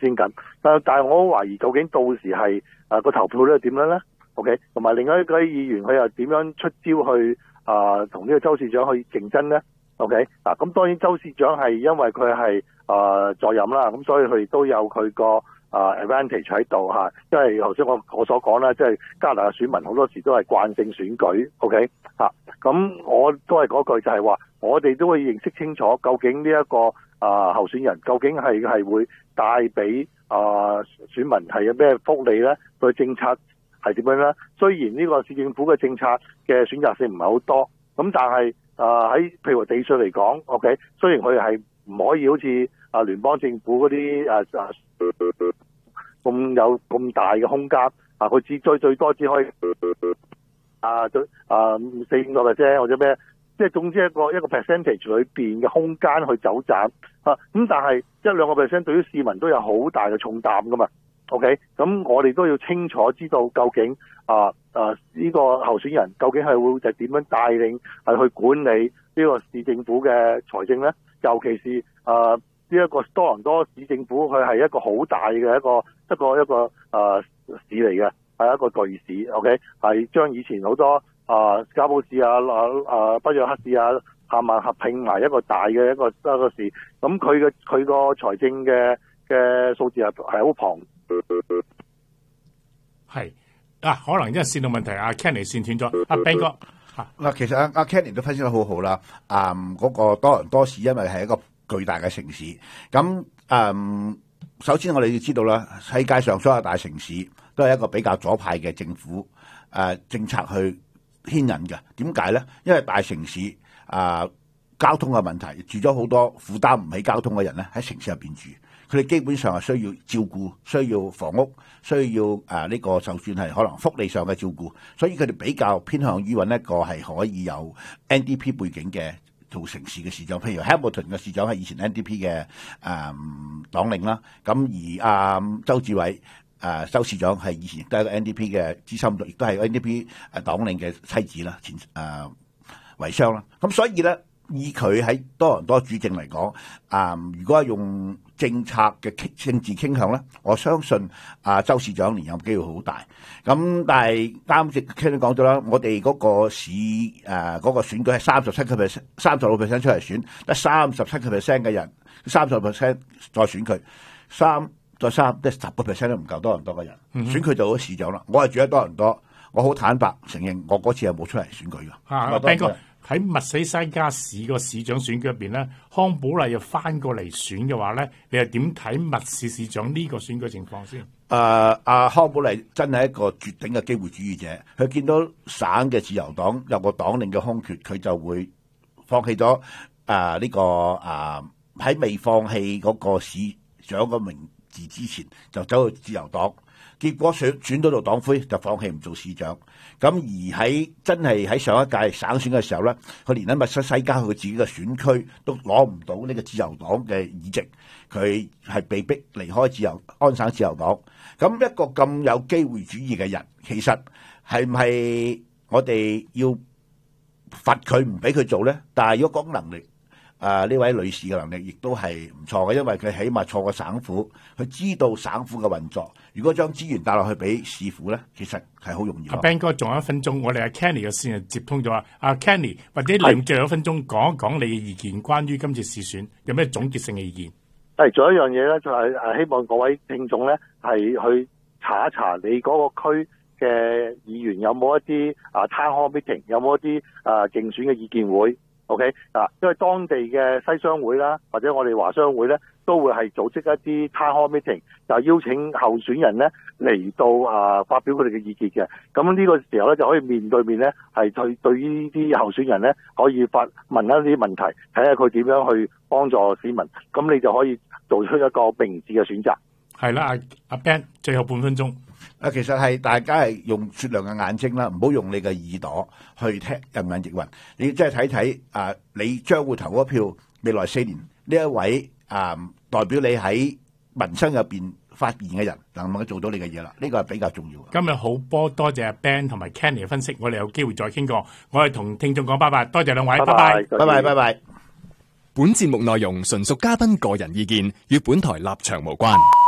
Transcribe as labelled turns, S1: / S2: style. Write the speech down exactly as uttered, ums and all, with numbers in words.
S1: 升緊。但但係我懷疑究竟到時係啊個投票率點樣咧 ？OK， 同埋另外一位議員佢又點樣出招去啊同呢個州市長去競爭咧 ？OK， 嗱、啊、咁當然州市長係因為佢係啊在任啦，咁所以佢亦都有佢個啊 advantage 喺度嚇，因為頭先我我所講啦，即係加拿大嘅選民好多時都係慣性選舉 ，OK 嚇、啊，咁我都係嗰句就係話，我哋都會認識清楚究竟呢、這、一個啊候選人究竟係係會帶俾啊選民係有咩福利咧？佢政策係點樣咧？雖然呢個市政府嘅政策嘅選擇性唔係好多，咁但係啊喺譬如話地稅嚟講 ，OK， 雖然佢係唔可以好似啊聯邦政府嗰啲啊啊咁有咁大嘅空間啊，佢只最最多只可以啊最啊四五個 percent 或者咩，即係總之一個一個 percentage 裏邊嘅空間去走盞啊，咁但係一兩個 percent 對於市民都有好大嘅重擔噶嘛。OK， 咁我哋都要清楚知道究竟啊啊呢個候選人究竟係會就點樣帶領係去管理呢個市政府嘅財政咧？尤其是啊呢一個多倫多市政府，佢係一個好大嘅一個一個一個啊市嚟嘅，係一個巨市。OK， 係將以前好多啊加布市啊啊啊北約克市啊冚唪唥合併埋一個大嘅一個一個市，咁佢嘅佢個財政嘅嘅數字係係好龐。
S2: 係啊，可能因為線路問題，阿 Kenny 線斷咗。阿 Ben 哥
S3: 嗱，其實阿阿 Kenny 都分析得好好啦。啊、嗯，嗰、那個多倫多市因為係一個巨大嘅城市，咁啊、嗯，首先我哋要知道啦，世界上所有大城市都係一個比較左派嘅政府誒、呃、政策去牽引嘅。點解咧？因為大城市啊、呃，交通嘅問題，住咗好多負擔唔起交通嘅人咧，喺城市入邊住。佢哋基本上係需要照顧，需要房屋，需要誒呢、啊這個就算係可能福利上嘅照顧，所以佢哋比較偏向於揾一個係可以有 N D P 背景嘅做城市嘅市長，譬如 Hamilton 嘅市長係以前 N D P 嘅誒、嗯、黨領啦，咁而阿、啊、周志偉誒、啊、周市長係以前亦都係一個 N D P 嘅資深，亦都係 N D P 誒黨領嘅妻子啦，前誒遺孀啦，咁、啊、所以咧。以佢喺多倫多主政嚟講，啊、嗯，如果係用政策嘅政治傾向咧，我相信啊，周市長連任機會好大。咁但係啱先聽你講咗啦，我哋嗰個市誒嗰、啊那個選舉係三十七個 percent、三十六 percent 出嚟選，得三十七個 percent 嘅人，三十 percent 再選佢，三再三即係十個 percent 都唔夠多倫多嘅人、嗯、選佢做咗市長啦。我係住喺多倫多，我好坦白承認，我嗰次係冇出嚟選舉㗎。
S2: 啊，邊個？喺密西西加市個市長選舉入邊咧，康寶麗又翻過嚟選嘅話咧，你又點睇密市市長呢個選舉情況先？誒、
S3: 呃，阿康寶麗真係一個絕頂嘅機會主義者，佢見到省嘅自由黨有個黨領嘅空缺，佢就會放棄咗誒呢個誒喺、呃、未放棄嗰個市長嘅名字之前，就走去自由黨。結果選選到做黨魁就放棄唔做市長，咁而喺真係喺上一屆省選嘅時候咧，佢連喺密西西加佢自己嘅選區都攞唔到呢個自由黨嘅議席，佢係被逼離開自由安省自由黨。咁一個咁有機會主義嘅人，其實係唔係我哋要罰佢唔俾佢做咧？但係如果講能力，啊！呢位女士嘅能力亦都係唔錯嘅，因為佢起碼錯過省府，佢知道省府嘅運作。如果將資源帶落去俾市府咧，其實係好容易。
S2: 阿 Ben 哥仲有一分鐘，我哋阿 Kenny 嘅線就接通咗啊！阿 Kenny 或者你最後一分鐘講一講你嘅意見，關於今次市選有咩總結性嘅意見？
S1: 係，仲有一樣嘢咧，就係誒希望各位聽眾咧係去查一查你嗰個區嘅議員有冇一啲啊 town hall meeting，有冇一啲啊競選嘅意見會。OK 啊，因為當地嘅西商會啦，或者我哋華商會咧，都會係組織一啲 town hall meeting，就邀請候選人咧嚟到啊發表佢哋嘅意見嘅。咁呢個時候咧就可以面對面咧係對對於呢啲候選人咧可以發問一啲問題，睇下佢點樣去幫助市民。咁你就可以做出一個明智嘅選擇。
S2: 係啦，阿阿 Ben 最後半分鐘。
S3: 啊，其實係大家係用雪亮嘅眼睛啦，唔好用你嘅耳朵去聽人云亦云。你即係睇睇啊，你將會投嗰票，未來四年呢一位啊代表你喺民生入邊發言嘅人，能唔能夠做到你嘅嘢啦？呢個係比較重要。
S2: 今日好波，多謝阿 Ben 同埋 Kenny 嘅分析，我哋有機會再傾過。我哋同聽眾講拜拜，多謝兩位，拜拜，
S3: 拜拜，拜拜。
S4: 本節目內容純屬嘉賓個人意見，與本台立場無關。